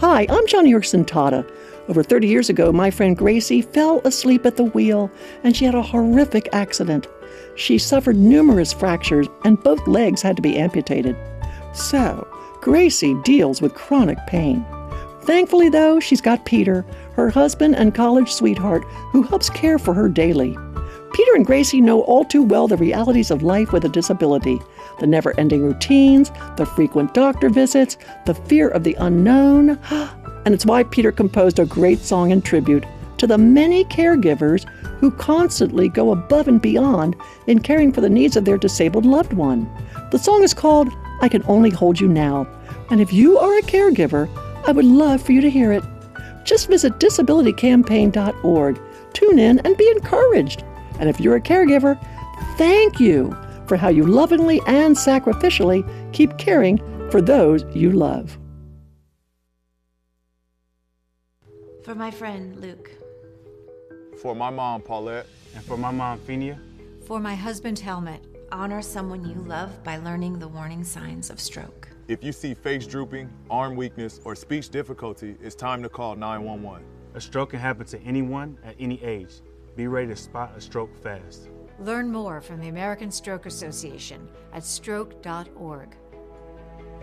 Hi, I'm Johnny Erson Tata. Over 30 years ago, my friend Gracie fell asleep at the wheel and she had a horrific accident. She suffered numerous fractures and both legs had to be amputated. So, Gracie deals with chronic pain. Thankfully, though, she's got Peter, her husband and college sweetheart, who helps care for her daily. Peter and Gracie know all too well the realities of life with a disability, the never-ending routines, the frequent doctor visits, the fear of the unknown. And it's why Peter composed a great song in tribute to the many caregivers who constantly go above and beyond in caring for the needs of their disabled loved one. The song is called I Can Only Hold You Now, and if you are a caregiver, I would love for you to hear it. Just visit disabilitycampaign.org, tune in and be encouraged. And if you're a caregiver, thank you for how you lovingly and sacrificially keep caring for those you love. For my friend, Luke. For my mom, Paulette. And for my mom, Phenia. For my husband, Helmut. Honor someone you love by learning the warning signs of stroke. If you see face drooping, arm weakness, or speech difficulty, it's time to call 911. A stroke can happen to anyone at any age. Be ready to spot a stroke fast. Learn more from the American Stroke Association at stroke.org.